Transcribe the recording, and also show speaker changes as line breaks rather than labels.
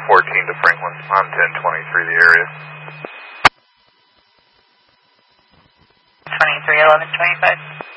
14 to Franklin on 1023, the area.
231125.